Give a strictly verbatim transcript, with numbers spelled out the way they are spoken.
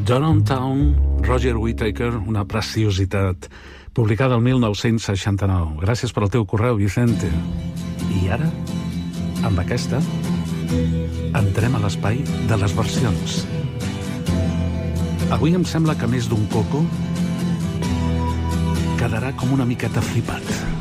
Downtown, Roger Whittaker, una preciositat, publicada el mil nou-cents seixanta-nou. Gràcies per al teu correu, Vicente. I ara, amb aquesta, entrem a l'espai de les versions. Avui em sembla que més d'un coco quedarà com una miqueta flipat.